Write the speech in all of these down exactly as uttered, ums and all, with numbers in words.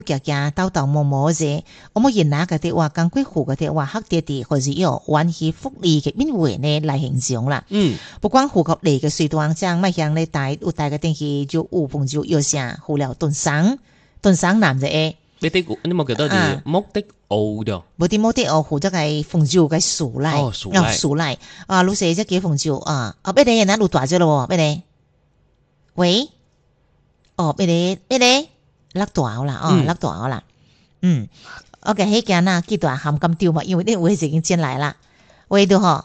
家家叨叨摸摸啫，我冇人哪個啲話更鬼苦嘅啲話黑啲啲，或者有關係福利嘅邊位呢嚟形容啦。 嗯， 不光苦及嚟嘅水端將乜樣咧帶有帶嘅電器就有朋友有聲胡了頓生頓生男仔誒。 你啲你冇記得啲目的奧咗？ 冇啲目的奧胡則係朋友嘅數嚟， 哦數嚟數嚟啊！老細即幾朋友啊！啊，咩你嗱路大咗咯？咩你？喂？哦，咩你？咩你？甩大啦，哦，甩大啦，嗯 ，OK， 迄件啊，記得含咁丟嘛，因為啲位已經進來啦，喂到嗬，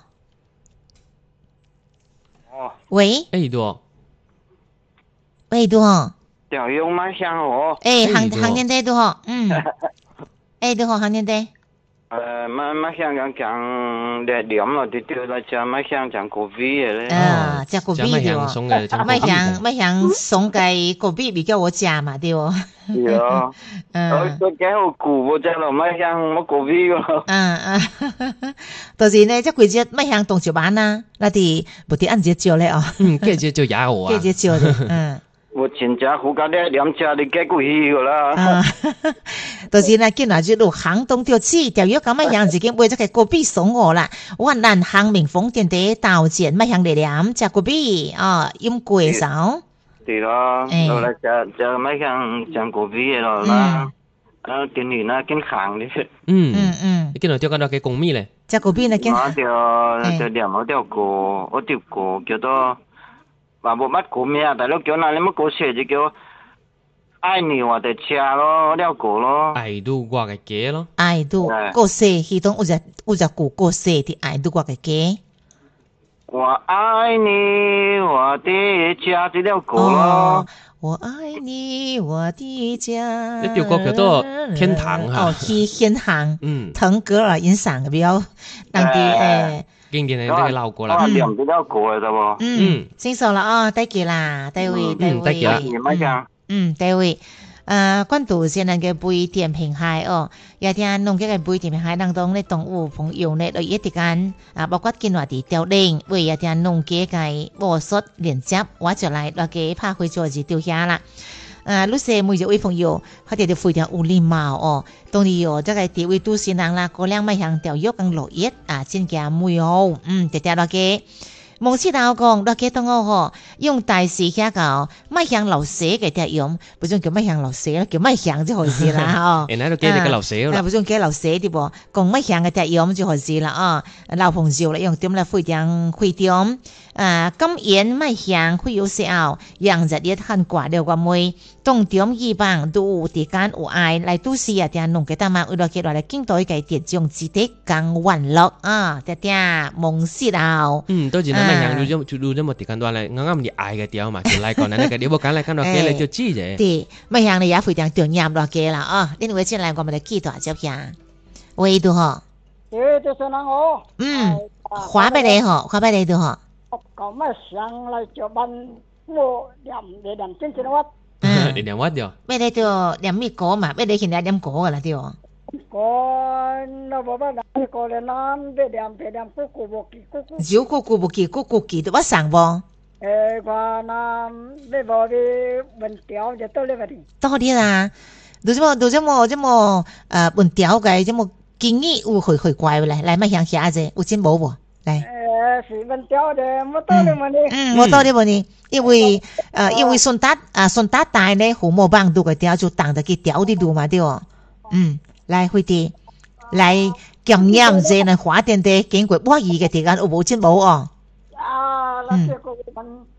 哦， 喂， 誒多， 喂到嗬， 調用乜香哦？ 誒，行行年底到嗬，嗯，誒到嗬，行年底。 誒，乜乜香講講熱點咯，啲啲嚟講乜香講果味嘅咧。 啊，食果味對喎， 送嘅， 乜香乜香送嘅果味比較我食嘛對喎。 係啊，我我幾好估喎，只咯乜香乜果味喎。 嗯嗯，就是呢，即幾隻乜香凍住版啦，那啲冇啲按隻招咧哦。 嗯，跟住就也好啊。 跟住招嘅，嗯。 我前隻好加啲兩隻你幾過去噶啦。 啊，就是呢，見來就路行動條刺，條約咁乜樣自己為咗個果味送我啦。我難行明風電地道歉乜樣嚟念隻果味啊，飲貴少。 對咯，後來就就乜香講果味嘅咯啦。啊，電年啊，見行啲。 嗯嗯嗯， 你見到條講到幾公米咧？ 隻果味呢見。 我條就念我條歌，我條歌叫做。話冇乜歌咩啊，大佬叫嗱你乜歌寫就叫愛你我的家咯，條歌咯。 愛到我嘅家咯。 愛到過世，其中有隻有隻歌過世啲愛到我嘅家。 我愛你我的家這條歌咯。 我愛你我的家。 呢條歌叫做天堂嚇。 哦，去天堂。 嗯。 騰格爾欣賞嘅比較當地誒。 經典嘅呢個老歌啦。 我念呢條歌嘅啫喎。 嗯，清楚啦，哦，得嘅啦，第位，第位。嗯，第位。誒，關注現在嘅杯點平台哦，也聽弄嘅杯點平台當中咧，動物朋友咧，都一啲間啊，包括見話啲調令，為也聽弄嘅嘅播出連接，我就嚟落嘅拍開咗就掉下啦。啊，老細每一位朋友，佢哋就非常有禮貌哦。當然哦，即係地位都市人啦，嗰兩咪向條約更落熱啊，真嘅妹好，嗯，直接落嘅。夢知道講落嘅當我嗬，用大事下教，咪向流死嘅條用，不中叫咪向流死啦，叫咪向就回事啦哦。 原來都叫你個流死啦， 不中叫流死啲噃，講咪向嘅條用就回事啦啊。老朋友嚟用點嚟非常非常。啊，今年咪向會有時候，讓日日很掛了個妹，當點一幫都有啲間有愛嚟都市啊，啲弄嘅得嘛，為咗佢來經過嘅啲種子的更歡樂啊，啲啲夢思後。 嗯，都係那咪向錄咗錄咗冇啲間多咧，啱啱你愛嘅條嘛，就嚟講咧，你冇揀嚟揀到嘅你就知啫。 對，咪向你也非常重要落嘅啦啊，呢位進來我們嚟記住接下，喂到嗬。 誒，就是那我。 嗯，華俾你嗬，華俾你到嗬。 咁咪上嚟就問我念你念真正話， 嗯， 你念乜嘢？ 咩你就念咩歌嘛？咩你現在念歌噶啦對哦。 我那爸爸念歌咧，嗱別念別念咕咕咕咕咕。 少咕咕咕咕咕咕咕，我上喎。 誒，我那你話啲文調就多啲嗰啲。 多啲啦，到這麼到這麼這麼誒文調嘅，這麼建議有回回怪嚟，嚟咪向下啫，有真冇喎，嚟。 誒，是文調嘅，冇多啲問題。 嗯，冇多啲問題，因為誒因為順達啊順達大咧，父母幫到個調就當得佢調啲路嘛，對喎。嗯，嚟會啲嚟檢驗啫，嚟花店啲經過我意嘅地間有冇真冇哦。 啊，嗱，這個問。